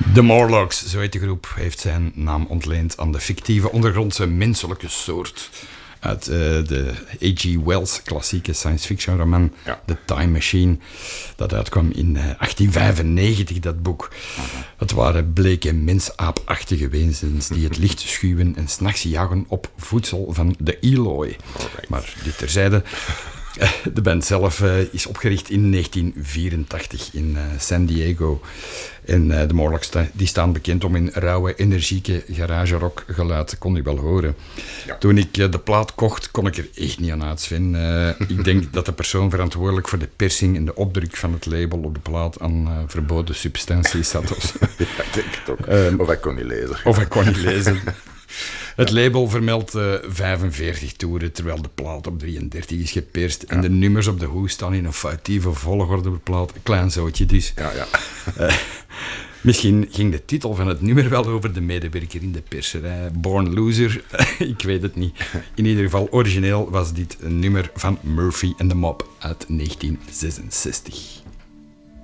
The Morlocks, zo heet de groep, heeft zijn naam ontleend aan de fictieve ondergrondse menselijke soort uit de H.G. Wells klassieke science fiction roman The Time Machine, dat uitkwam in 1895, dat boek. Het waren bleke mensaapachtige wezens die het licht schuwen en 's nachts jagen op voedsel van de Eloi. Maar dit terzijde. De band zelf is opgericht in 1984 in San Diego. En de Morlocks die staan bekend om hun rauwe, energieke garage-rock geluid. Kon je wel horen. Ja. Toen ik de plaat kocht, kon ik er echt niet aan uit, Sven. Ik denk dat de persoon verantwoordelijk voor de persing en de opdruk van het label op de plaat aan verboden substanties zat. Ja, ik denk het ook. Of hij kon niet lezen. Het label vermeldt 45 toeren, terwijl de plaat op 33 is geperst. En de nummers op de hoes staan in een foutieve volgorde op de plaat. Een klein zootje dus. Ja. Misschien ging de titel van het nummer wel over de medewerker in de perserij. Born Loser, ik weet het niet. In ieder geval, origineel was dit een nummer van Murphy and the Mob uit 1966.